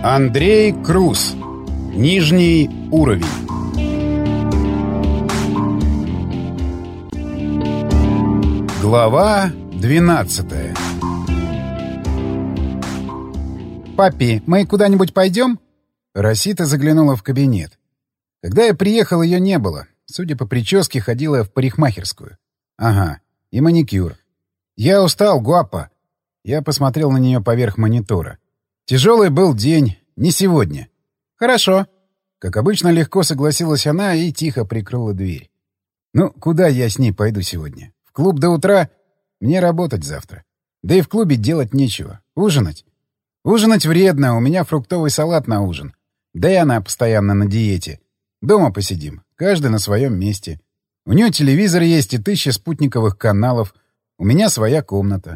Андрей Круз. Нижний уровень. Глава 12. «Папи, мы куда-нибудь пойдем?» Росита заглянула в кабинет. Когда я приехал, ее не было. Судя по прическе, ходила в парикмахерскую. Ага, и маникюр. «Я устал, гуапа». Я посмотрел на нее поверх монитора. Тяжелый был день, не сегодня. «Хорошо». Как обычно, легко согласилась она и тихо прикрыла дверь. «Ну, куда я с ней пойду сегодня? В клуб до утра? Мне работать завтра. Да и в клубе делать нечего. Ужинать? Ужинать вредно, у меня фруктовый салат на ужин. Да и она постоянно на диете. Дома посидим, каждый на своем месте. У нее телевизор есть и 1000 спутниковых каналов. У меня своя комната».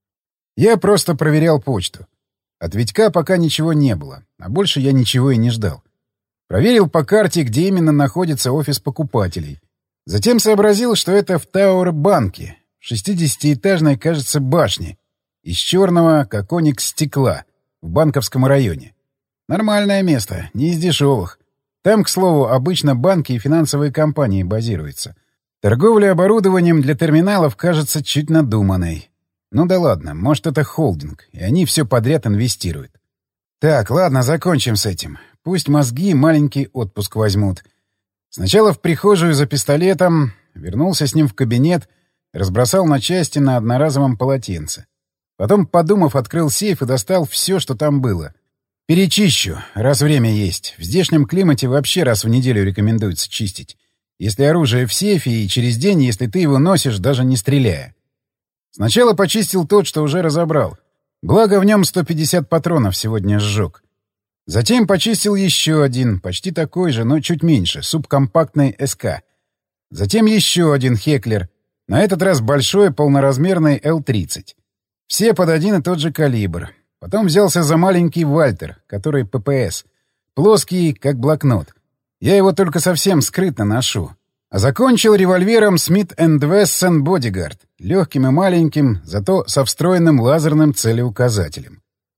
Я просто проверял почту. От Витька пока ничего не было, а больше я ничего и не ждал. Проверил по карте, где именно находится офис покупателей. Затем сообразил, что это в Тауэр-банке, в 60-этажной, кажется, башне, из черного, как оникс, стекла, в Банковском районе. Нормальное место, не из дешевых. Там, к слову, обычно банки и финансовые компании базируются. Торговля оборудованием для терминалов кажется чуть надуманной. Ну да ладно, может, это холдинг, и они все подряд инвестируют. Так, ладно, закончим с этим. Пусть мозги маленький отпуск возьмут. Сначала в прихожую за пистолетом, вернулся с ним в кабинет, разбросал на части на одноразовом полотенце. Потом, подумав, открыл сейф и достал все, что там было. Перечищу, раз время есть. В здешнем климате вообще раз в неделю рекомендуется чистить. Если оружие в сейфе, и через день, если ты его носишь, даже не стреляя. Сначала почистил тот, что уже разобрал. Благо в нем 150 патронов сегодня сжег. Затем почистил еще один, почти такой же, но чуть меньше, субкомпактный СК. Затем еще один Хеклер, на этот раз большой полноразмерный Л-30. Все под один и тот же калибр. Потом взялся за маленький Вальтер, который ППС. Плоский, как блокнот. Я его только совсем скрытно ношу. А закончил револьвером Smith & Wesson Bodyguard, легким и маленьким, зато со встроенным лазерным целеуказателем.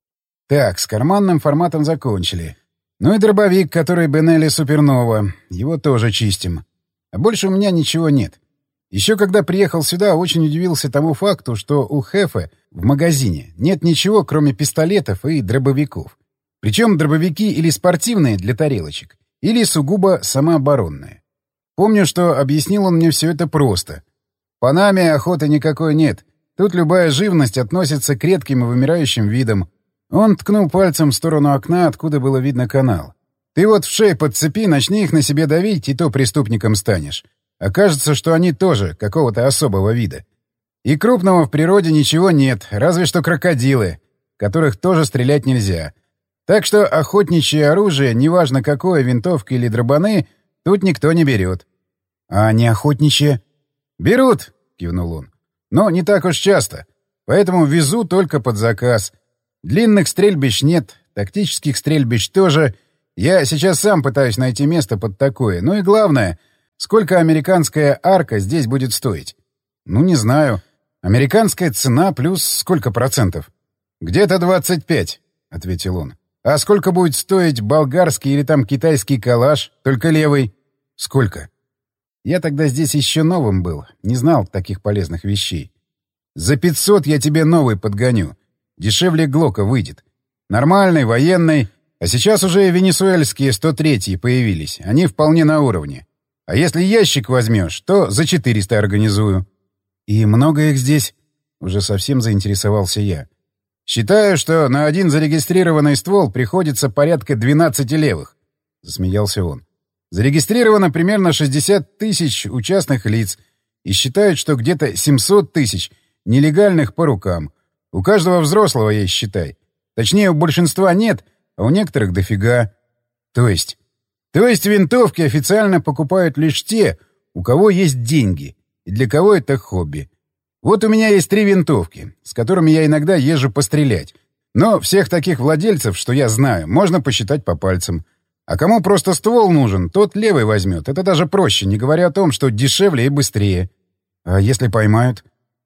Так, с карманным форматом закончили. Ну и дробовик, который Бенелли Супернова, его тоже чистим. А больше у меня ничего нет. Еще когда приехал сюда, очень удивился тому факту, что у Хефе в магазине нет ничего, кроме пистолетов и дробовиков. Причем дробовики или спортивные для тарелочек, или сугубо самооборонные. Помню, что объяснил он мне все это просто. По нами охоты никакой нет. Тут любая живность относится к редким и вымирающим видам. Он ткнул пальцем в сторону окна, откуда было видно канал. Ты вот в шею подцепи, начни их на себе давить, и то преступником станешь. Окажется, что они тоже какого-то особого вида. И крупного в природе ничего нет, разве что крокодилы, которых тоже стрелять нельзя. Так что охотничье оружие, неважно какое, винтовки или дробаны, тут никто не берет. — А не охотничье? — Берут, — кивнул он. — Но не так уж часто. Поэтому везу только под заказ. Длинных стрельбищ нет, тактических стрельбищ тоже. Я сейчас сам пытаюсь найти место под такое. Ну и главное, сколько американская арка здесь будет стоить? Ну, не знаю. Американская цена плюс сколько процентов? — Где-то 25, — ответил он. — А сколько будет стоить болгарский или там китайский калаш, только левый? — Сколько? Я тогда здесь еще новым был, не знал таких полезных вещей. За 500 я тебе новый подгоню. Дешевле Глока выйдет. Нормальный, военный. А сейчас уже и венесуэльские 103-й появились. Они вполне на уровне. А если ящик возьмешь, то за 400 организую. И много их здесь? Уже совсем заинтересовался я. Считаю, что на один зарегистрированный ствол приходится порядка 12 левых. Засмеялся он. Зарегистрировано примерно 60 тысяч у частных лиц и считают, что где-то 700 тысяч нелегальных по рукам. У каждого взрослого есть, считай. Точнее, у большинства нет, а у некоторых дофига. То есть винтовки официально покупают лишь те, у кого есть деньги, и для кого это хобби. Вот у меня есть 3 винтовки, с которыми я иногда езжу пострелять. Но всех таких владельцев, что я знаю, можно посчитать по пальцам. А кому просто ствол нужен, тот левый возьмет. Это даже проще, не говоря о том, что дешевле и быстрее. А если поймают?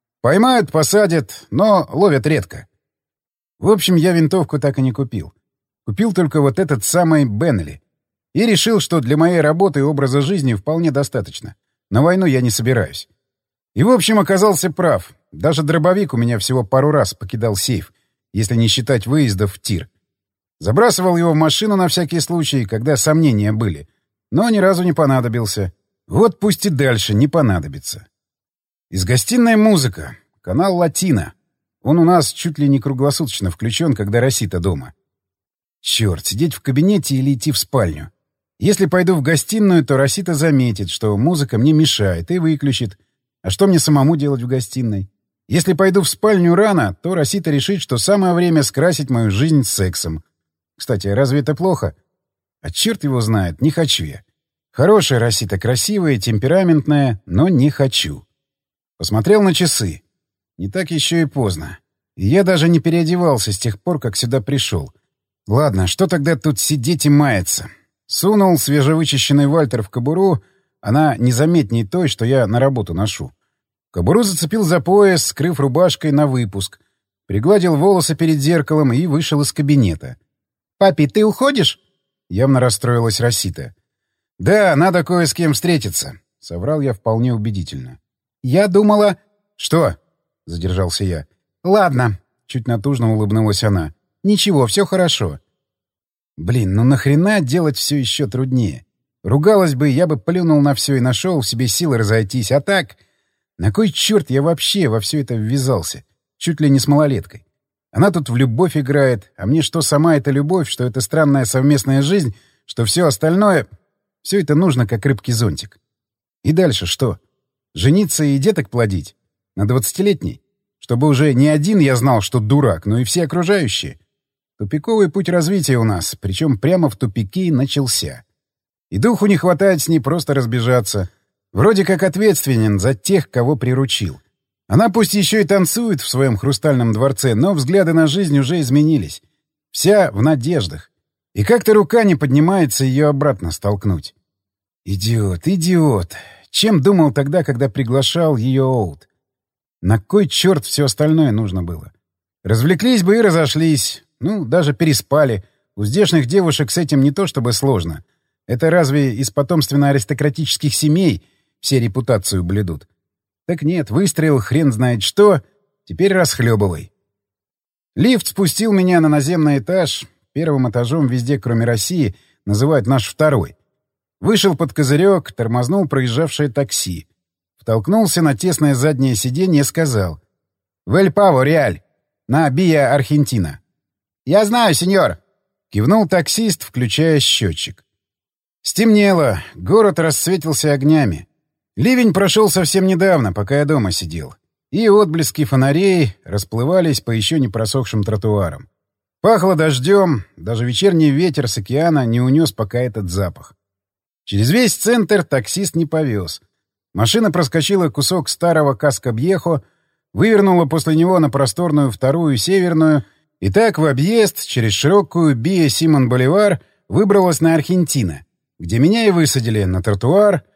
Поймают, посадят, но ловят редко. В общем, я винтовку так и не купил. Купил только вот этот самый Беннелли. И решил, что для моей работы и образа жизни вполне достаточно. На войну я не собираюсь. И, в общем, оказался прав. Даже дробовик у меня всего пару раз покидал сейф, если не считать выездов в тир. Забрасывал его в машину на всякий случай, когда сомнения были. Но ни разу не понадобился. Вот пусть и дальше не понадобится. Из гостиной музыка. Канал «Латино». Он у нас чуть ли не круглосуточно включен, когда Росита дома. Черт, сидеть в кабинете или идти в спальню. Если пойду в гостиную, то Росита заметит, что музыка мне мешает, и выключит. А что мне самому делать в гостиной? Если пойду в спальню рано, то Росита решит, что самое время скрасить мою жизнь сексом. Кстати, разве это плохо? А черт его знает, не хочу я. Хорошая Росита, красивая, темпераментная, но не хочу. Посмотрел на часы. Не так еще и поздно. И я даже не переодевался с тех пор, как сюда пришел. Ладно, что тогда тут сидеть и маяться? Сунул свежевычищенный Вальтер в кобуру, она незаметней той, что я на работу ношу. Кобуру зацепил за пояс, скрыв рубашкой на выпуск. Пригладил волосы перед зеркалом и вышел из кабинета. «Папи, ты уходишь?» Явно расстроилась Росита. «Да, надо кое с кем встретиться», — соврал я вполне убедительно. «Я думала...» «Что?» — задержался я. «Ладно», — чуть натужно улыбнулась она. «Ничего, все хорошо». Блин, ну нахрена делать все еще труднее? Ругалась бы, я бы плюнул на все и нашел в себе силы разойтись. А так, на кой черт я вообще во все это ввязался? Чуть ли не с малолеткой. Она тут в любовь играет, а мне что сама эта любовь, что это странная совместная жизнь, что все остальное... Все это нужно, как рыбки зонтик. И дальше что? Жениться и деток плодить? На 20-летней? Чтобы уже не один я знал, что дурак, но и все окружающие. Тупиковый путь развития у нас, причем прямо в тупике и начался. И духу не хватает с ней просто разбежаться. Вроде как ответственен за тех, кого приручил. Она пусть еще и танцует в своем хрустальном дворце, но взгляды на жизнь уже изменились. Вся в надеждах. И как-то рука не поднимается ее обратно столкнуть. Идиот, идиот. Чем думал тогда, когда приглашал ее Оут? На кой черт все остальное нужно было? Развлеклись бы и разошлись. Ну, даже переспали. У здешних девушек с этим не то чтобы сложно. Это разве из потомственно-аристократических семей все репутацию блюдут? Так нет, выстрел, хрен знает что. Теперь расхлебывай. Лифт спустил меня на наземный этаж. Первым этажом везде, кроме России, называют наш второй. Вышел под козырек, тормознул проезжавшее такси. Втолкнулся на тесное заднее сиденье и сказал: «Вель Паво, Реаль, на Биа Аргентина». «Я знаю, сеньор!» — кивнул таксист, включая счетчик. Стемнело, город расцветился огнями. Ливень прошел совсем недавно, пока я дома сидел. И отблески фонарей расплывались по еще не просохшим тротуарам. Пахло дождем, даже вечерний ветер с океана не унес пока этот запах. Через весь центр таксист не повез. Машина проскочила кусок старого Каскобьехо, вывернула после него на просторную вторую северную, и так в объезд через широкую Биа Симон Боливар выбралась на Аргентина, где меня и высадили на тротуар